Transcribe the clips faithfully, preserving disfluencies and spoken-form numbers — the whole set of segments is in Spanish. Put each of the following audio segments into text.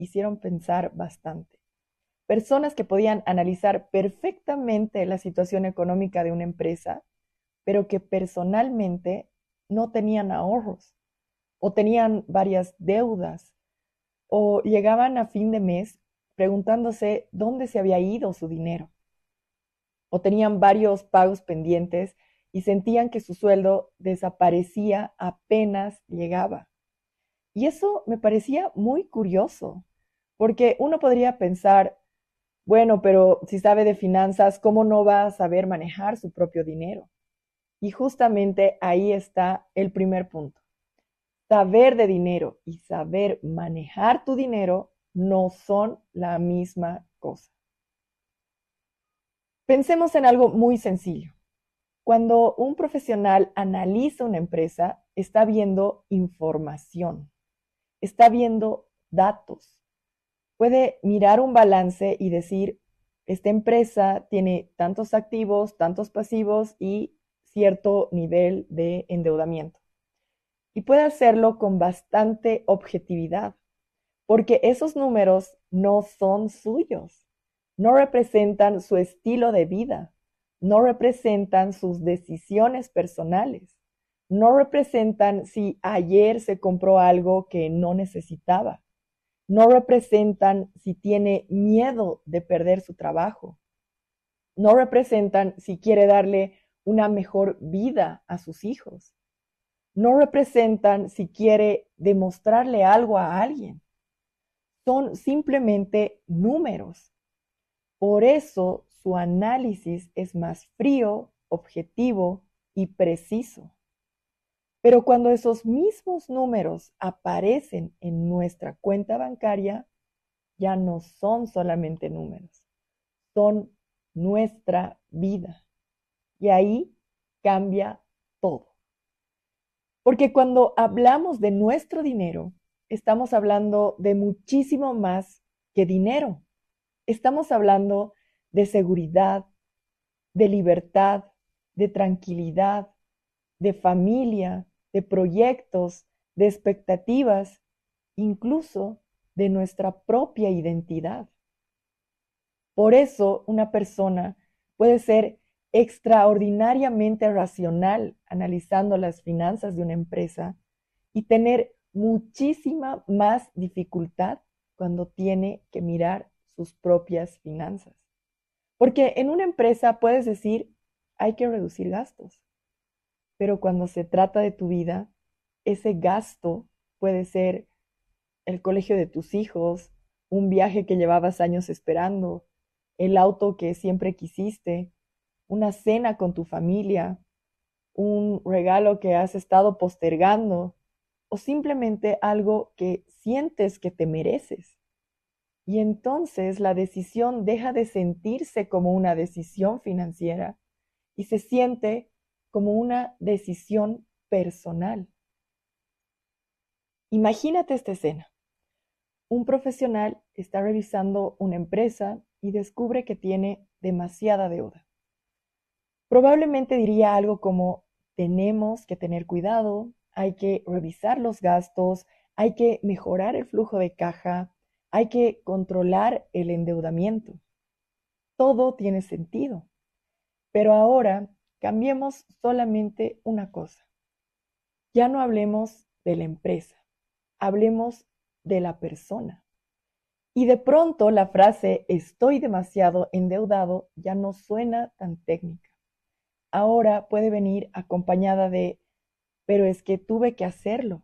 hicieron pensar bastante. Personas que podían analizar perfectamente la situación económica de una empresa, pero que personalmente no tenían ahorros o tenían varias deudas o llegaban a fin de mes preguntándose dónde se había ido su dinero o tenían varios pagos pendientes y sentían que su sueldo desaparecía apenas llegaba. Y eso me parecía muy curioso, porque uno podría pensar, bueno, pero si sabe de finanzas, ¿cómo no va a saber manejar su propio dinero? Y justamente ahí está el primer punto. Saber de dinero y saber manejar tu dinero no son la misma cosa. Pensemos en algo muy sencillo. Cuando un profesional analiza una empresa, está viendo información, está viendo datos. Puede mirar un balance y decir, esta empresa tiene tantos activos, tantos pasivos y cierto nivel de endeudamiento. Y puede hacerlo con bastante objetividad, porque esos números no son suyos, no representan su estilo de vida, no representan sus decisiones personales, no representan si ayer se compró algo que no necesitaba, no representan si tiene miedo de perder su trabajo, no representan si quiere darle una mejor vida a sus hijos, no representan si quiere demostrarle algo a alguien. Son simplemente números. Por eso su análisis es más frío, objetivo y preciso. Pero cuando esos mismos números aparecen en nuestra cuenta bancaria, ya no son solamente números, son nuestra vida. Y ahí cambia todo. Porque cuando hablamos de nuestro dinero, estamos hablando de muchísimo más que dinero. Estamos hablando de seguridad, de libertad, de tranquilidad, de familia, de proyectos, de expectativas, incluso de nuestra propia identidad. Por eso una persona puede ser extraordinariamente racional analizando las finanzas de una empresa y tener muchísima más dificultad cuando tiene que mirar sus propias finanzas. Porque en una empresa puedes decir, hay que reducir gastos, pero cuando se trata de tu vida, ese gasto puede ser el colegio de tus hijos, un viaje que llevabas años esperando, el auto que siempre quisiste, una cena con tu familia, un regalo que has estado postergando o simplemente algo que sientes que te mereces. Y entonces la decisión deja de sentirse como una decisión financiera y se siente como una decisión personal. Imagínate esta escena. Un profesional está revisando una empresa y descubre que tiene demasiada deuda. Probablemente diría algo como, tenemos que tener cuidado, hay que revisar los gastos, hay que mejorar el flujo de caja, hay que controlar el endeudamiento. Todo tiene sentido. Pero ahora cambiemos solamente una cosa. Ya no hablemos de la empresa, hablemos de la persona. Y de pronto la frase estoy demasiado endeudado ya no suena tan técnica. Ahora puede venir acompañada de, pero es que tuve que hacerlo,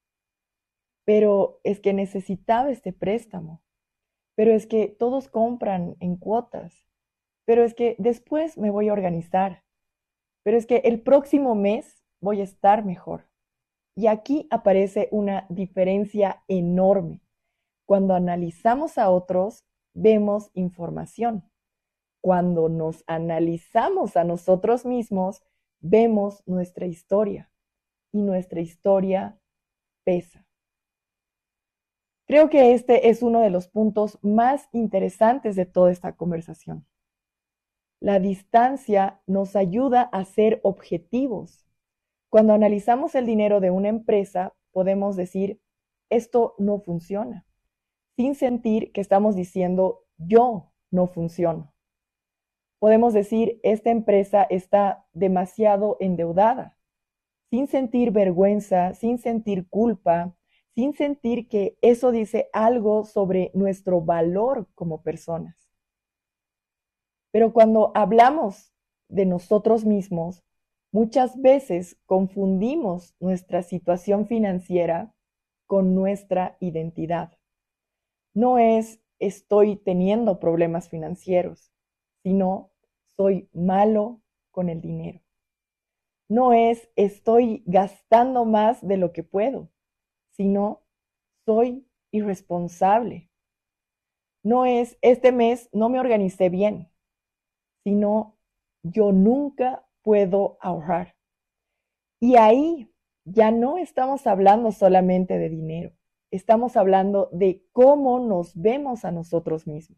pero es que necesitaba este préstamo, pero es que todos compran en cuotas, pero es que después me voy a organizar, pero es que el próximo mes voy a estar mejor. Y aquí aparece una diferencia enorme. Cuando analizamos a otros, vemos información. Cuando nos analizamos a nosotros mismos, vemos nuestra historia. Y nuestra historia pesa. Creo que este es uno de los puntos más interesantes de toda esta conversación. La distancia nos ayuda a ser objetivos. Cuando analizamos el dinero de una empresa, podemos decir, esto no funciona. sin sentir que estamos diciendo yo no funciono. Podemos decir esta empresa está demasiado endeudada, sin sentir vergüenza, sin sentir culpa, sin sentir que eso dice algo sobre nuestro valor como personas. Pero cuando hablamos de nosotros mismos, muchas veces confundimos nuestra situación financiera con nuestra identidad. No es estoy teniendo problemas financieros, sino soy malo con el dinero. No es estoy gastando más de lo que puedo, sino soy irresponsable. No es este mes no me organicé bien, sino yo nunca puedo ahorrar. Y ahí ya no estamos hablando solamente de dinero, estamos hablando de cómo nos vemos a nosotros mismos.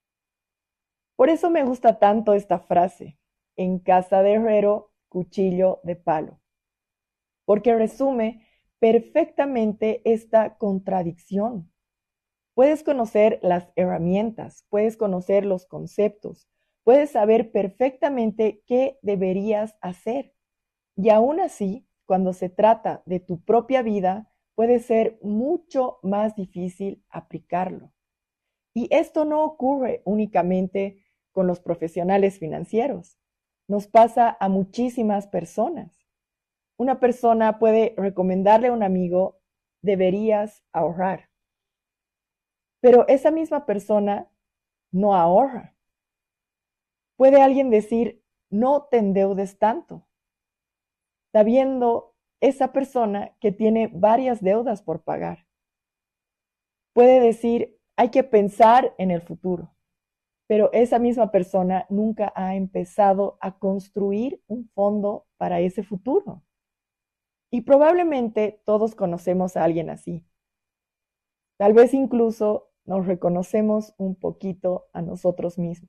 Por eso me gusta tanto esta frase, en casa de herrero, cuchillo de palo, porque resume perfectamente esta contradicción. Puedes conocer las herramientas, puedes conocer los conceptos, puedes saber perfectamente qué deberías hacer. Y aún así, cuando se trata de tu propia vida, puede ser mucho más difícil aplicarlo. Y esto no ocurre únicamente con los profesionales financieros. Nos pasa a muchísimas personas. Una persona puede recomendarle a un amigo, deberías ahorrar. Pero esa misma persona no ahorra. Puede alguien decir, no te endeudes tanto, sabiendo esa persona que tiene varias deudas por pagar. Puede decir, hay que pensar en el futuro, pero esa misma persona nunca ha empezado a construir un fondo para ese futuro. Y probablemente todos conocemos a alguien así. Tal vez incluso nos reconocemos un poquito a nosotros mismos.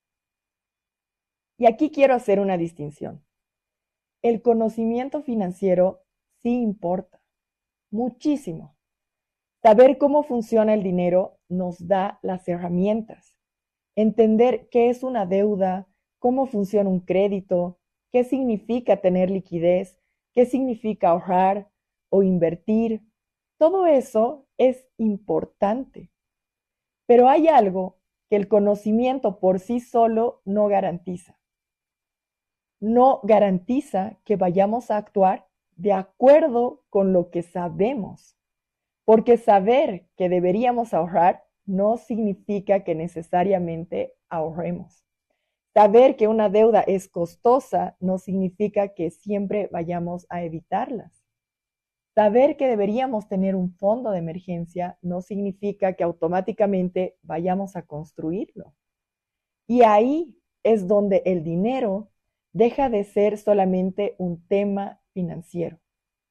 Y aquí quiero hacer una distinción. El conocimiento financiero sí importa, muchísimo. Saber cómo funciona el dinero nos da las herramientas. Entender qué es una deuda, cómo funciona un crédito, qué significa tener liquidez, qué significa ahorrar o invertir. Todo eso es importante. Pero hay algo que el conocimiento por sí solo no garantiza. No garantiza que vayamos a actuar de acuerdo con lo que sabemos. Porque saber que deberíamos ahorrar no significa que necesariamente ahorremos. Saber que una deuda es costosa no significa que siempre vayamos a evitarlas. Saber que deberíamos tener un fondo de emergencia no significa que automáticamente vayamos a construirlo. Y ahí es donde el dinero deja de ser solamente un tema financiero.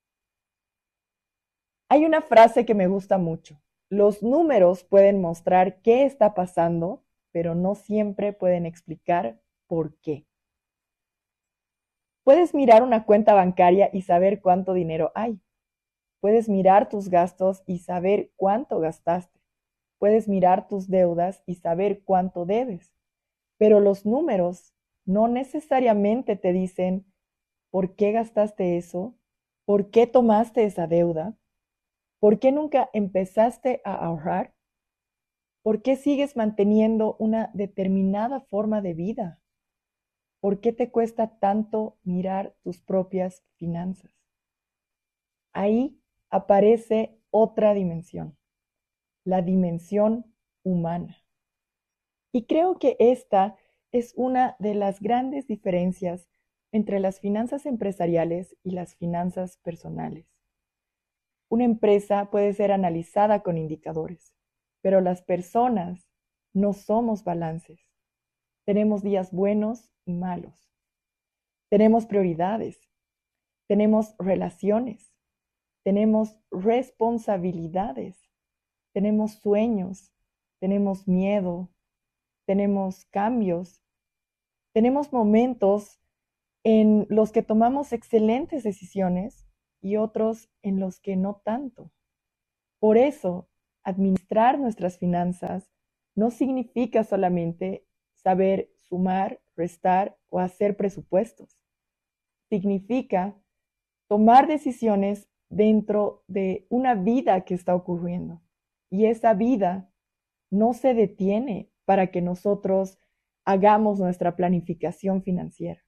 Hay una frase que me gusta mucho. Los números pueden mostrar qué está pasando, pero no siempre pueden explicar por qué. Puedes mirar una cuenta bancaria y saber cuánto dinero hay. Puedes mirar tus gastos y saber cuánto gastaste. Puedes mirar tus deudas y saber cuánto debes. Pero los números no necesariamente te dicen por qué gastaste eso, por qué tomaste esa deuda, ¿por qué nunca empezaste a ahorrar? ¿Por qué sigues manteniendo una determinada forma de vida? ¿Por qué te cuesta tanto mirar tus propias finanzas? Ahí aparece otra dimensión, la dimensión humana. Y creo que esta es una de las grandes diferencias entre las finanzas empresariales y las finanzas personales. Una empresa puede ser analizada con indicadores, pero las personas no somos balances. Tenemos días buenos y malos. Tenemos prioridades. Tenemos relaciones. Tenemos responsabilidades. Tenemos sueños. Tenemos miedo. Tenemos cambios. Tenemos momentos en los que tomamos excelentes decisiones y otros en los que no tanto. Por eso administrar nuestras finanzas no significa solamente saber sumar, restar o hacer presupuestos. Significa tomar decisiones dentro de una vida que está ocurriendo. Y esa vida no se detiene para que nosotros hagamos nuestra planificación financiera.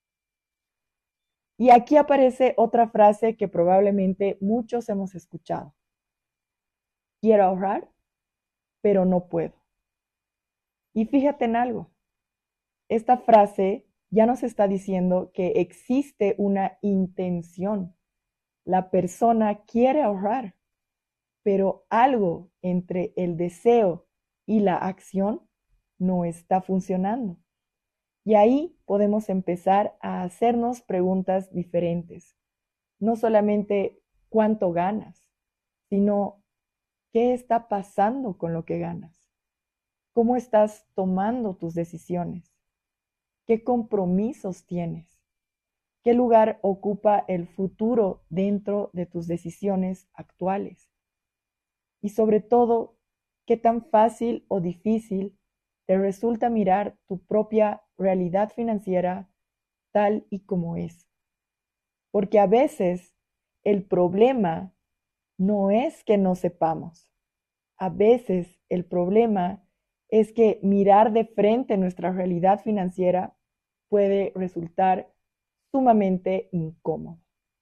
Y aquí aparece otra frase que probablemente muchos hemos escuchado. Quiero ahorrar, pero no puedo. Y fíjate en algo. Esta frase ya nos está diciendo que existe una intención. La persona quiere ahorrar, pero algo entre el deseo y la acción no está funcionando. Y ahí podemos empezar a hacernos preguntas diferentes. No solamente cuánto ganas, sino qué está pasando con lo que ganas. ¿Cómo estás tomando tus decisiones? ¿Qué compromisos tienes? ¿Qué lugar ocupa el futuro dentro de tus decisiones actuales? Y sobre todo, ¿qué tan fácil o difícil te resulta mirar tu propia realidad financiera tal y como es? Porque a veces el problema no es que no sepamos. A veces el problema es que mirar de frente nuestra realidad financiera puede resultar sumamente incómodo.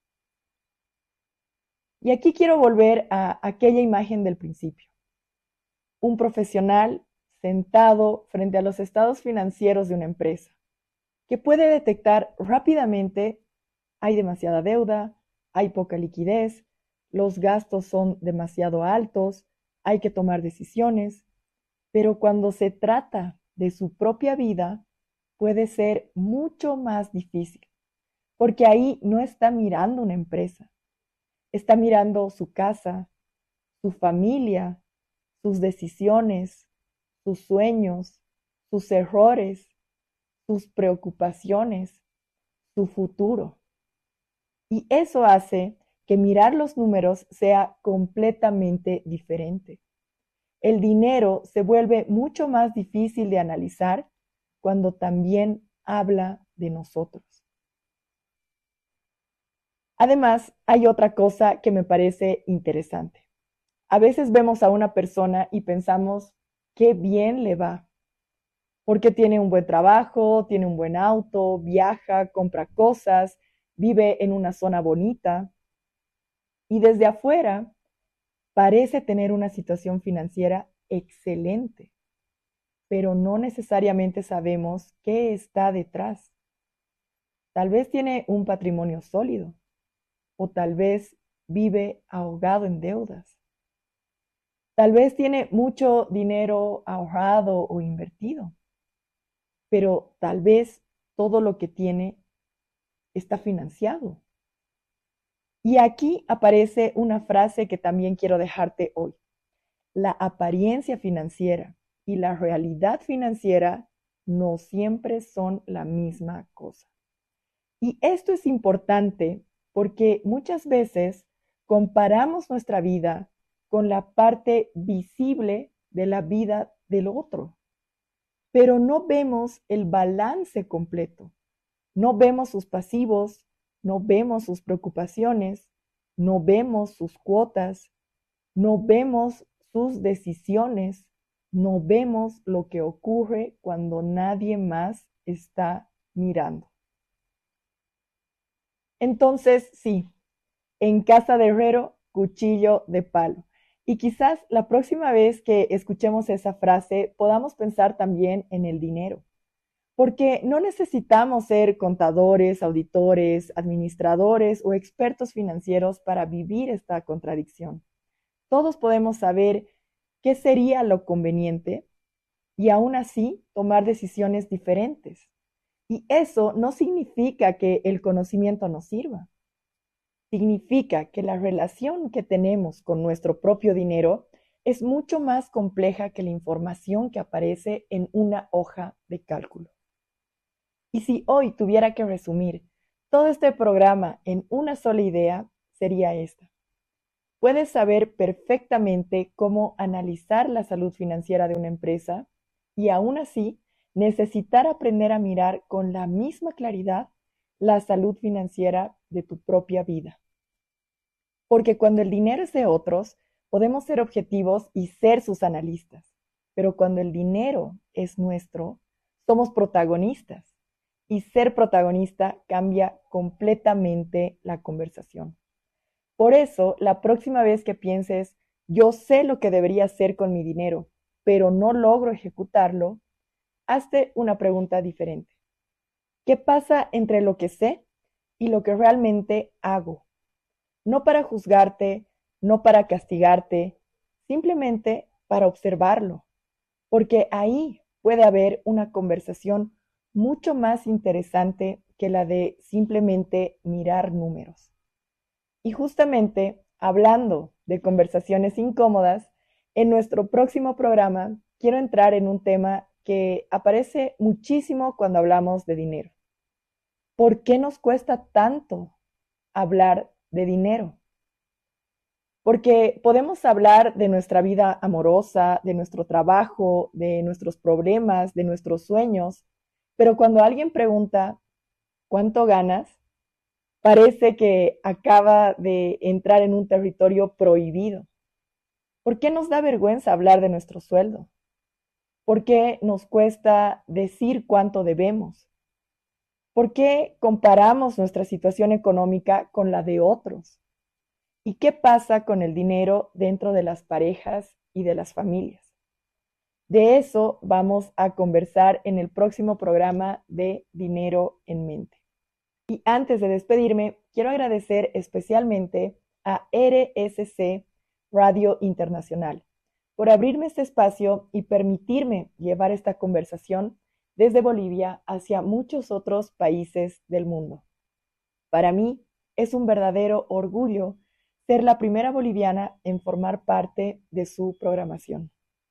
Y aquí quiero volver a aquella imagen del principio. Un profesional sentado frente a los estados financieros de una empresa, que puede detectar rápidamente: hay demasiada deuda, hay poca liquidez, los gastos son demasiado altos, hay que tomar decisiones, pero cuando se trata de su propia vida, puede ser mucho más difícil, porque ahí no está mirando una empresa, está mirando su casa, su familia, sus decisiones, sus sueños, sus errores, sus preocupaciones, su futuro. Y eso hace que mirar los números sea completamente diferente. El dinero se vuelve mucho más difícil de analizar cuando también habla de nosotros. Además, hay otra cosa que me parece interesante. A veces vemos a una persona y pensamos: qué bien le va, porque tiene un buen trabajo, tiene un buen auto, viaja, compra cosas, vive en una zona bonita. Y desde afuera parece tener una situación financiera excelente, pero no necesariamente sabemos qué está detrás. Tal vez tiene un patrimonio sólido, o tal vez vive ahogado en deudas. Tal vez tiene mucho dinero ahorrado o invertido, pero tal vez todo lo que tiene está financiado. Y aquí aparece una frase que también quiero dejarte hoy. La apariencia financiera y la realidad financiera no siempre son la misma cosa. Y esto es importante porque muchas veces comparamos nuestra vida con la parte visible de la vida del otro, pero no vemos el balance completo. No vemos sus pasivos, no vemos sus preocupaciones, no vemos sus cuotas, no vemos sus decisiones, no vemos lo que ocurre cuando nadie más está mirando. Entonces, sí, en casa de herrero, cuchillo de palo. Y quizás la próxima vez que escuchemos esa frase podamos pensar también en el dinero. Porque no necesitamos ser contadores, auditores, administradores o expertos financieros para vivir esta contradicción. Todos podemos saber qué sería lo conveniente y aún así tomar decisiones diferentes. Y eso no significa que el conocimiento no sirva. Significa que la relación que tenemos con nuestro propio dinero es mucho más compleja que la información que aparece en una hoja de cálculo. Y si hoy tuviera que resumir todo este programa en una sola idea, sería esta. puedes saber perfectamente cómo analizar la salud financiera de una empresa y aún así necesitar aprender a mirar con la misma claridad la salud financiera de tu propia vida. Porque cuando el dinero es de otros, podemos ser objetivos y ser sus analistas. Pero cuando el dinero es nuestro, somos protagonistas. Y ser protagonista cambia completamente la conversación. Por eso, la próxima vez que pienses, yo sé lo que debería hacer con mi dinero, pero no logro ejecutarlo, hazte una pregunta diferente. ¿Qué pasa entre lo que sé y lo que realmente hago? No para juzgarte, no para castigarte, simplemente para observarlo, porque ahí puede haber una conversación mucho más interesante que la de simplemente mirar números. Y justamente hablando de conversaciones incómodas, en nuestro próximo programa quiero entrar en un tema que aparece muchísimo cuando hablamos de dinero. ¿Por qué nos cuesta tanto hablar de dinero? Porque podemos hablar de nuestra vida amorosa, de nuestro trabajo, de nuestros problemas, de nuestros sueños, pero cuando alguien pregunta, ¿cuánto ganas?, parece que acaba de entrar en un territorio prohibido. ¿Por qué nos da vergüenza hablar de nuestro sueldo? ¿Por qué nos cuesta decir cuánto debemos? ¿Por qué comparamos nuestra situación económica con la de otros? ¿Y qué pasa con el dinero dentro de las parejas y de las familias? De eso vamos a conversar en el próximo programa de Dinero en Mente. Y antes de despedirme, quiero agradecer especialmente a R S C Radio Internacional por abrirme este espacio y permitirme llevar esta conversación desde Bolivia hacia muchos otros países del mundo. Para mí es un verdadero orgullo ser la primera boliviana en formar parte de su programación.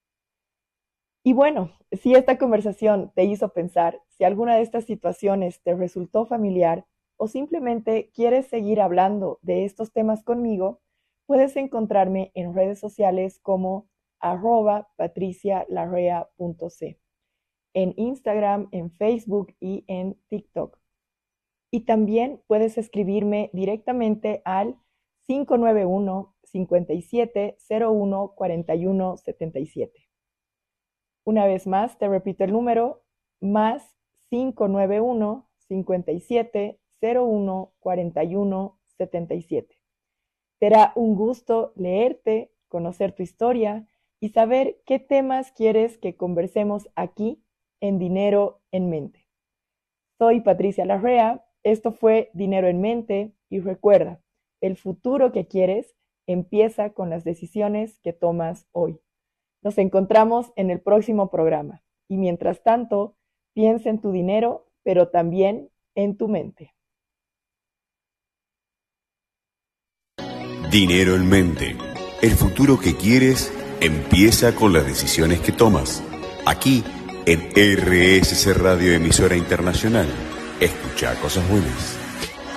Y bueno, si esta conversación te hizo pensar, si alguna de estas situaciones te resultó familiar o simplemente quieres seguir hablando de estos temas conmigo, puedes encontrarme en redes sociales como arroba patricialarrea.c, en Instagram, en Facebook y en TikTok. Y también puedes escribirme directamente al cinco nueve uno, cinco siete, cero uno, cuatro uno siete siete. Una vez más, te repito el número, más cinco nueve uno, cinco siete, cero uno, cuatro uno siete siete. Será un gusto leerte, conocer tu historia y saber qué temas quieres que conversemos aquí en Dinero en Mente. Soy Patricia Larrea, esto fue Dinero en Mente y recuerda, el futuro que quieres empieza con las decisiones que tomas hoy. Nos encontramos en el próximo programa y mientras tanto, piensa en tu dinero, pero también en tu mente. Dinero en Mente. El futuro que quieres empieza con las decisiones que tomas. Aquí en R S C Radio Emisora Internacional. Escucha cosas buenas.